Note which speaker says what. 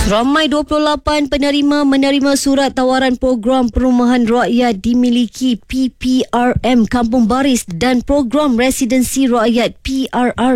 Speaker 1: Ramai 28 penerima menerima surat tawaran program perumahan rakyat dimiliki PPRM Kampung Baris dan program residensi rakyat PRR